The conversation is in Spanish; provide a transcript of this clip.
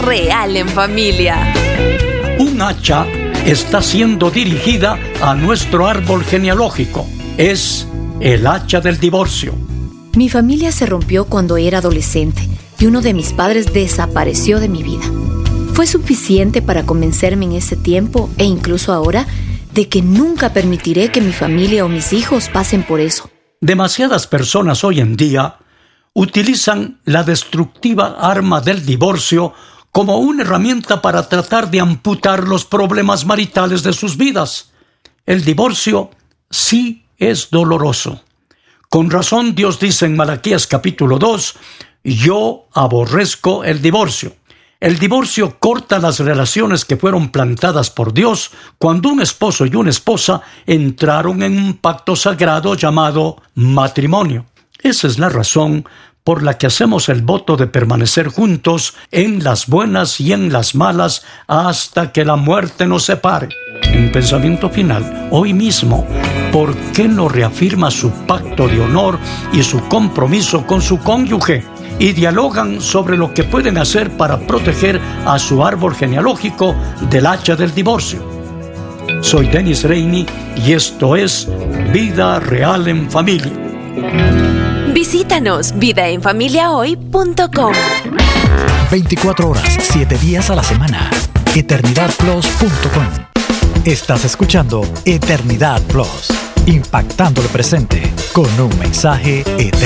real en familia. Un hacha está siendo dirigida a nuestro árbol genealógico. Es el hacha del divorcio. Mi familia se rompió cuando era adolescente y uno de mis padres desapareció de mi vida. Fue suficiente para convencerme en ese tiempo e incluso ahora de que nunca permitiré que mi familia o mis hijos pasen por eso. Demasiadas personas hoy en día utilizan la destructiva arma del divorcio como una herramienta para tratar de amputar los problemas maritales de sus vidas. El divorcio sí es doloroso. Con razón Dios dice en Malaquías capítulo 2, yo aborrezco el divorcio. El divorcio corta las relaciones que fueron plantadas por Dios cuando un esposo y una esposa entraron en un pacto sagrado llamado matrimonio. Esa es la razón por la que hacemos el voto de permanecer juntos en las buenas y en las malas hasta que la muerte nos separe. En pensamiento final, hoy mismo, ¿por qué no reafirma su pacto de honor y su compromiso con su cónyuge? Y dialogan sobre lo que pueden hacer para proteger a su árbol genealógico del hacha del divorcio. Soy Dennis Reini y esto es Vida Real en Familia. Visítanos vidaenfamiliahoy.com. 24 horas, 7 días a la semana. EternidadPlus.com. Estás escuchando Eternidad Plus, impactando el presente con un mensaje eterno.